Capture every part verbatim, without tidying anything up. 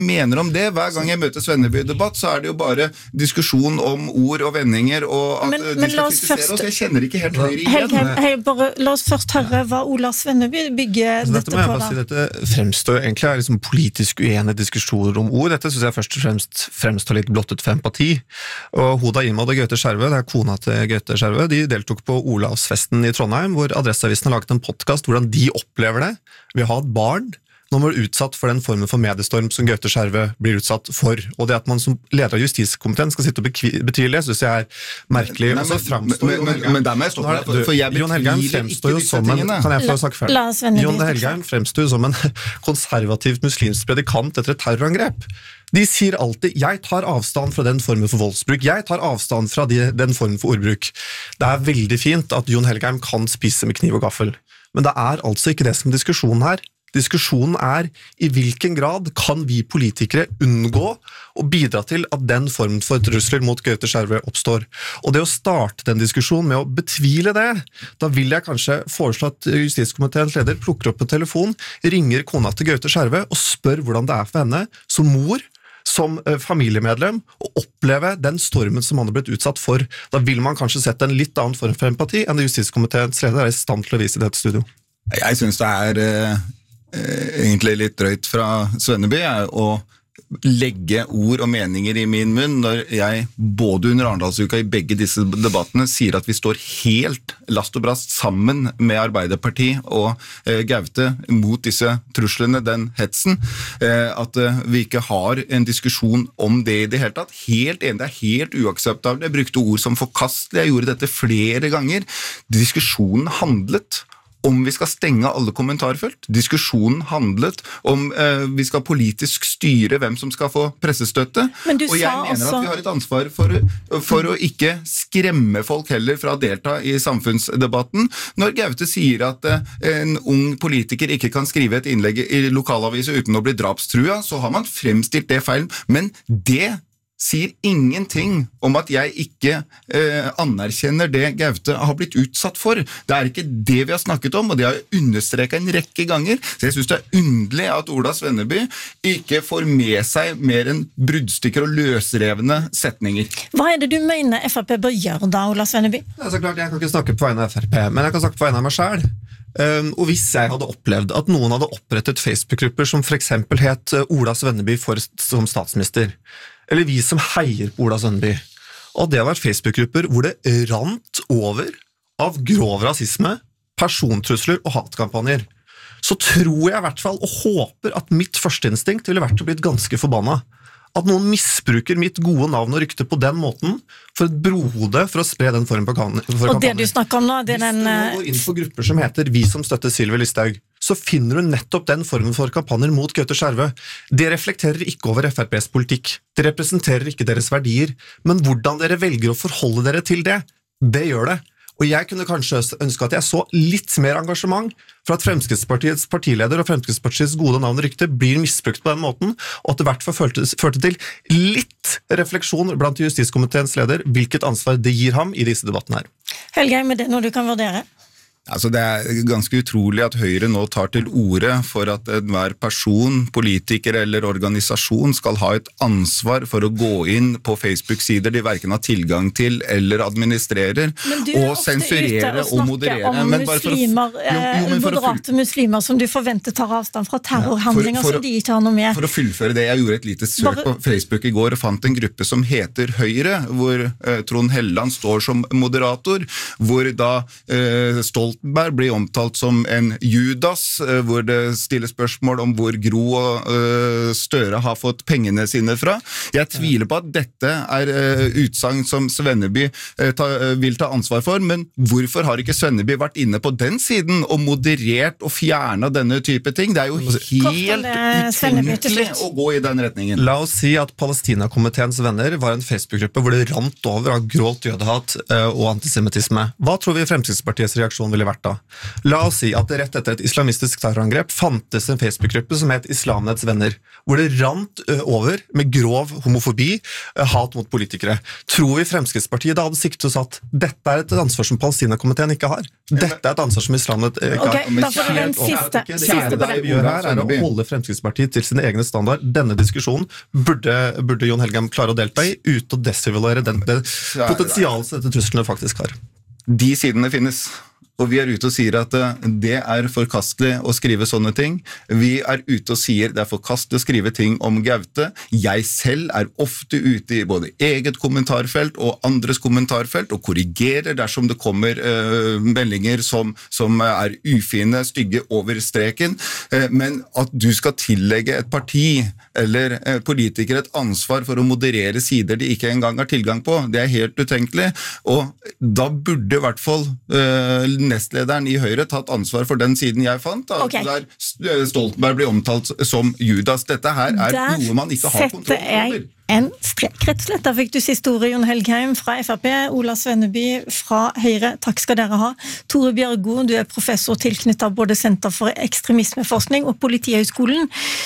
mener om det. Hver gang jeg møter Svenneby-debatt, så er det jo bare diskusjon om ord og vendinger, og at men, de men skal kritisere først, oss. Jeg kjenner ikke helt høyre igjen. Helge, hei, bare, la oss først høre hva Ola Svenneby bygger altså, dette, dette på da. Si, dette fremstår egentlig er liksom politisk uenige diskusjoner om ord. Dette synes jeg først og fremst fremstår litt blottet for empati. Og Hoda Imad og Gaute Skjerve, det er kona til Gaute Skjerve, de deltok på Olavsfesten i Trondheim, hvor Adresseavisen har laget en podcast hvordan de opplever det ved å ha et barn når man er utsatt for den formen for mediestorm som Gaute Skjerve blir utsatt for. Og det at man som leder av justiskomiteen skal sitte og betvile det, synes jeg er merkelig. Nei, men, men, men, men der må jeg stoppe deg, for, for jeg betviler ikke disse tingene. Kan jeg få sagt ferdig? Jon Helgheim fremstår jo som en konservativt muslimsk predikant etter et terrorangrep. De sier alltid, jeg tar avstand fra den formen for voldsbruk, jeg tar avstand fra de, den formen for ordbruk. Det er veldig fint at Jon Helgheim kan spise med kniv og gaffel, men det er altså ikke det som er diskusjonen her. Diskusjonen er i hvilken grad kan vi politikere unngå å bidra til at den formen for trusler mot Gaute Skjerve oppstår. Og det å starte den diskusjonen med å betvile det, da vil jeg kanskje foreslå at justiskomiteens leder plukker opp en telefon, ringer kona til Gaute Skjerve og spør hvordan det er for henne som mor, som familiemedlem, å oppleve den stormen som han har blitt utsatt for. Da vil man kanskje sette en litt annen form for empati enn det justiskomiteens leder er i stand til å vise i dette studio. Jeg synes det er eh, egentlig litt drøyt fra Svenneby å legge ord og meninger i min munn når jeg både under Arendalsuka i begge disse debattene sier at vi står helt last og brast sammen med Arbeiderpartiet og eh, Gaute mot disse truslene, den hetsen, eh, at eh, vi ikke har en diskusjon om det i det hele tatt. Helt enig, det er helt uakseptabelt. Jeg brukte ord som forkastelig, jeg gjorde dette flere ganger. Diskusjonen handlet om vi skal stenge alle kommentarfelt. Diskusjonen handlet om eh, vi skal politisk styre hvem som skal få pressestøtte. Og jeg mener også at vi har et ansvar for, for å ikke skremme folk heller fra å delta i samfunnsdebatten. Når Gaute sier at eh, en ung politiker ikke kan skrive et innlegg i lokalaviser uten å bli drapstrua, så har man fremstilt det feil. Men det sier ingenting om at jeg ikke eh, anerkjenner det Gaute har blitt utsatt for. Det er ikke det vi har snakket om, og det har jeg understreket en rekke ganger. Så jeg synes det er underlig at Ola Svenneby ikke får med seg mer enn bruddstykker og løsrevne setninger. Hva er det du mener F R P bør gjøre da, Ola Svenneby? Det er så klart, jeg kan ikke snakke på vegne av F R P, men jeg kan snakke på vegne av meg selv. Um, og hvis jeg hadde opplevd at noen hadde opprettet Facebook-grupper som for eksempel het Ola Svenneby for, som statsminister, eller vi som heier på Ola Svenneby, og det har vært Facebook-grupper hvor det rant over av grov rasisme, persontrusler og hatkampanjer, så tror jeg i hvert fall og håper at mitt førsteinstinkt ville vært å bli ganske forbanna. At noen misbruker mitt gode navn og rykte på den måten for et brohode for å spre den formen for kampanjer. Og det du snakker om nå, det er den... Hvis du går inn på grupper som heter Vi som støtter Sylvi Listhaug, så finner du nettopp den formen for kampanjer mot Gaute Skjerve. Det reflekterer ikke over F R P's politikk. Det representerer ikke deres verdier. Men hvordan dere velger å forholde dere til det, det gjør det. Og jeg kunne kanskje ønske at jeg så litt mer engasjement for at Fremskrittspartiets partileder og Fremskrittspartiets gode navn og rykte blir misbrukt på den måten, og at det hvert fall førte, førte til litt refleksjon blant justiskomiteens leder, hvilket ansvar det gir ham i disse debattene her. Helge, med det noe du kan vurdere? Altså det er ganske utrolig at Høyre nå tar til orde for at enhver person, politiker eller organisasjon skal ha et ansvar for å gå inn på Facebook-sider de hverken har tilgang til eller administrerer, og sensurere og moderere. Men du er ofte ute og snakker om muslimer, å, jo, jo, moderate muslimer som du forventer tar avstand fra terrorhandlinger, ja, for, for, som de ikke har noe med. For å fullføre det, jeg gjorde et lite søk Bare... på Facebook i går og fant en gruppe som heter Høyre, hvor eh, Trond Helleland står som moderator, hvor da eh, Stolt Stoltenberg blir omtalt som en Judas, hvor det stilles spørsmål om hvor Gro og uh, Støre har fått pengene sine fra. Jeg tviler på at dette er uh, utsagn som Svenneby uh, ta, uh, vil ta ansvar for, men hvorfor har ikke Svenneby vært inne på den siden og moderert og fjernet denne type ting? Det er jo helt utenkelig å gå i den retningen. La oss si at Palestina-komiteens venner var en Facebook-gruppe hvor det rant over av grovt jødehat uh, og antisemitisme. Hva tror vi Fremskrittspartiets reaksjon vil ville vært da. La oss si at det rett etter et islamistisk terrorangrep fantes en Facebook-gruppe som het Islamnets venner, hvor det rant over med grov homofobi, hat mot politikere. Tror vi Fremskrittspartiet da hadde siktet oss at dette er et ansvar som Palestina-komiteen ikke har? Dette er et ansvar som Islamnet ikke har. Ok, da får du den siste. Det eneste vi gjør her er å holde Fremskrittspartiet til sine egne standard. Denne diskusjonen burde, burde Jon Helgheim klare å delta i, uten å desilluere den, det potensialet som dette truslene faktisk har. De sidene finnes. Og vi er ute og sier at det er forkastelig å skrive sånne ting. Vi er ute og sier det er forkastelig å skrive ting om Gaute. Jeg selv er ofte ute i både eget kommentarfelt og andres kommentarfelt og korrigerer dersom det kommer uh, meldinger som, som er ufine, stygge over streken. Uh, men at du skal tillegge et parti eller uh, politikere et ansvar for å moderere sider de ikke engang har tilgang på, det er helt utenkelig. Og da burde i hvert fall uh, nestlederen i Høyre tatt ansvar for den siden jeg fant, da, okay. Der Stoltenberg blir omtalt som Judas. Dette her er der noe man ikke har kontroll over. En strek rett og slett. Da fikk du siste ordet, Jon Helgheim fra F R P, Ola Svenneby fra Høyre. Takk skal dere ha. Tore Bjørgo, du er professor tilknyttet både Senter for ekstremismeforskning og Politihøgskolen.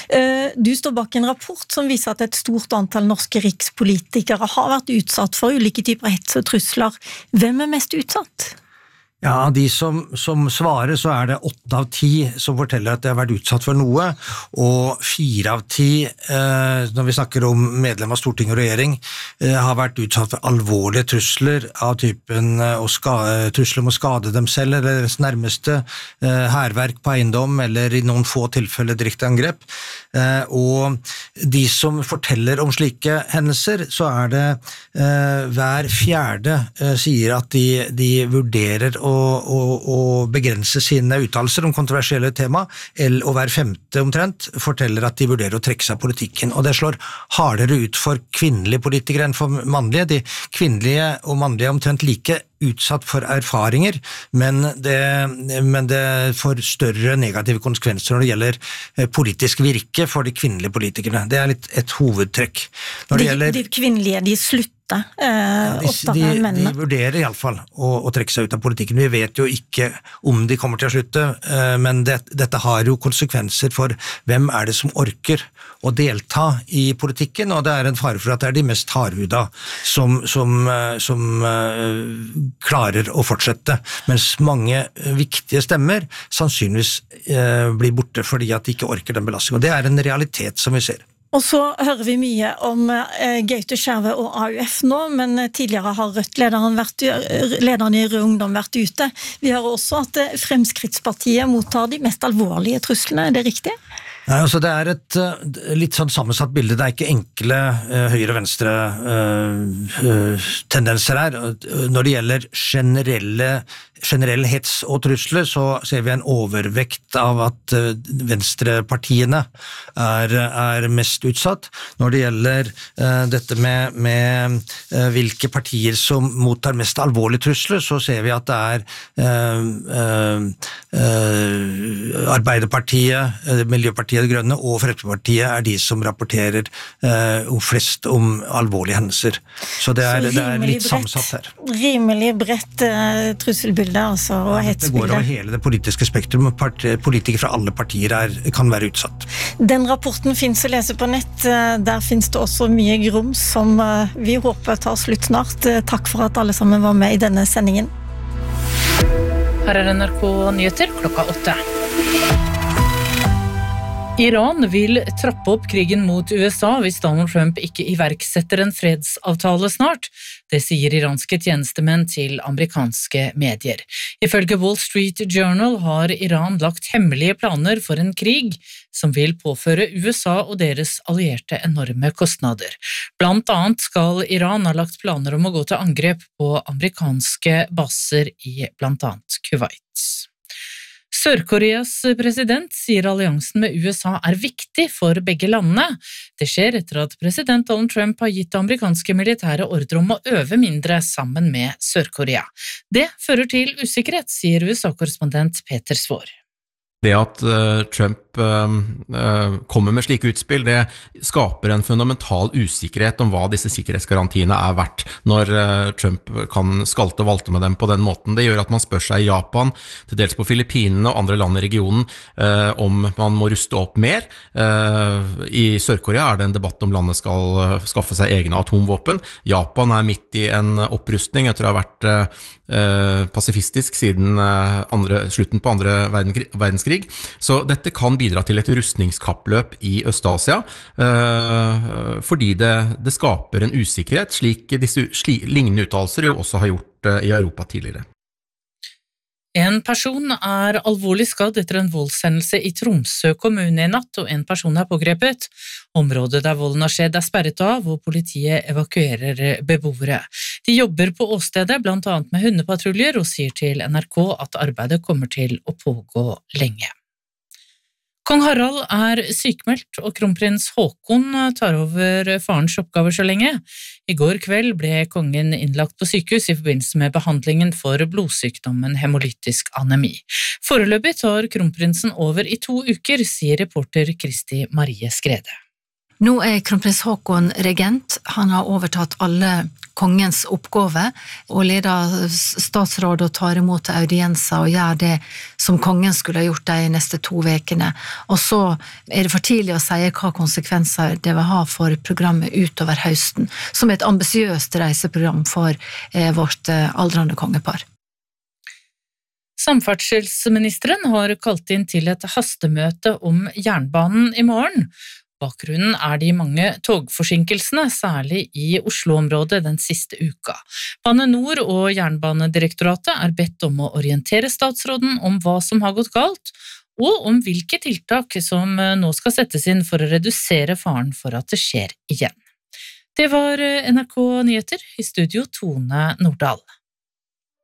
Du står bak en rapport som viser at et stort antall norske rikspolitikere har vært utsatt for ulike typer hets og trusler. Hvem er mest utsatt? Ja, de som, som svarer, så er det åtte av ti som forteller at de har vært utsatt for noe, og fire av ti, eh, når vi snakker om medlem av Storting og regjering, eh, har vært utsatt for alvorlige trusler av typen eh, skade, trusler om å skade dem selv, eller deres nærmeste, eh, herverk på eiendom, eller i noen få tilfeller direkte angrep. Eh, og de som forteller om slike hendelser, så er det eh, hver fjerde eh, sier at de, de vurderer å Og, og, og begrense sine uttalelser om kontroversielle tema, eller og hver femte omtrent forteller at de vurderer å trekke seg av politikken. Og det slår hardere ut for kvinnelige politikere enn for mannlige. De kvinnelige og mannlige er omtrent like utsatt for erfaringer, men det, men det får større negative konsekvenser når det gjelder politisk virke for de kvinnelige politikerne. Det er litt et hovedtrekk. Når det de, gjelder, de kvinnelige, de slutter. Eh, ja, de, de, de vurderer i alle fall å, å trekke seg ut av politikken. Vi vet jo ikke om de kommer til å slutte, eh, men det, dette har jo konsekvenser for hvem er det som orker å delta i politikken, og det er en fare for at det er de mest hardhuda som, som, som uh, klarer å fortsette, mens mange viktige stemmer sannsynligvis uh, blir borte fordi at de ikke orker den belastningen. Og det er en realitet som vi ser. Og så hører vi mye om eh, Gaute Skjerve og A U F nå, men tidligere har Rødt-lederen vært, lederen i Rød Ungdom vært ute. Vi hører også at Fremskrittspartiet mottar de mest alvorlige truslene, er det riktig? Nei, altså det er et uh, litt sånn sammensatt bilde. Det er ikke enkle uh, høyre-venstre uh, uh, tendenser her. Når det gjelder generelle, generell hets og trusler, så ser vi en overvekt av at uh, venstrepartiene er, er mest utsatt. Når det gjelder uh, dette med, med uh, hvilke partier som mottar mest alvorlige trusler, så ser vi at det er uh, uh, uh, Arbeiderpartiet, uh, Miljøpartiet De Grønne og Fremskrittspartiet er de som rapporterer eh, flest om alvorlige hendelser. Så det er, Så det er litt sammensatt her. Rimelig bredt eh, trusselbilde, altså, og ja, hetsbilde. Det går over hele det politiske spektrum. Politikere fra alle partier er, kan være utsatt. Den rapporten finnes å lese på nett. Der finnes det også mye grums som vi håper tar slutt snart. Takk for at alle sammen var med i denne sendingen. Her er N R K Nyheter klokka åtte. Iran vil trappe opp krigen mot U S A hvis Donald Trump ikke iverksetter en fredsavtale snart. Det sier iranske tjenestemenn til amerikanske medier. Ifølge Wall Street Journal har Iran lagt hemmelige planer for en krig som vil påføre U S A og deres allierte enorme kostnader. Blant annet skal Iran ha lagt planer om å gå til angrep på amerikanske baser i blant annet Kuwait. Sør-Koreas president sier alliansen med U S A er viktig for begge landene. Det skjer etter at president Donald Trump har gitt amerikanske militære ordre om å øve mindre sammen med Sør-Korea. Det fører til usikkerhet, sier U S A-korrespondent Peter Svår. Det at uh, Trump Trump kommer med slike utspill, det skaper en fundamental usikkerhet om hva disse sikkerhetsgarantiene er verdt når Trump kan skalte og valte med dem på den måten. Det gjør at man spør seg i Japan, til dels på Filippinene og andre land i regionen, om man må ruste opp mer. I Sør-Korea er det en debatt om landet skal skaffe seg egne atomvåpen. Japan er midt i en opprustning etter å ha vært pasifistisk siden andre, slutten på andre verdenskrig. Så dette kan bidra til et rustningskappløp i Øst-Asia, fordi det, det skaper en usikkerhet, slik disse sli, lignende uttalelser jo også har gjort i Europa tidligere. En person er alvorlig skadd etter en voldshendelse i Tromsø kommune i natt, og en person er pågrepet. Området der volden har skjedd er sperret av, og politiet evakuerer beboere. De jobber på åstedet, blant annet med hundepatruljer, og sier til N R K at arbeidet kommer til å pågå lenge. Kong Harald er sykmeldt, og kronprins Haakon tar over farens oppgaver så lenge. I går kveld ble kongen innlagt på sykehus i forbindelse med behandlingen for blodsykdommen hemolytisk anemi. Foreløpig tar kronprinsen over i to uker, sier reporter Kristi Marie Skrede. Nå er kronprins Haakon regent. Han har overtatt alle kongens oppgaver og leder statsråd og tar imot audienser og gjør det som kongen skulle ha gjort de neste to vekene. Og så er det for tidlig å si hva konsekvenser det vil ha for programmet utover høsten, som er et ambisiøst reiseprogram for eh, vårt eh, aldrende kongepar. Samferdselsministeren har kalt inn til et hastemøte om jernbanen i morgen. Bakgrunnen er de mange togforsinkelsene, særlig i Oslo-området den siste uka. Bane Nor og Jernbanedirektoratet er bedt om å orientere statsråden om hva som har gått galt, og om hvilke tiltak som nå skal settes inn for å redusere faren for at det skjer igjen. Det var N R K Nyheter, i studio Tone Nordahl.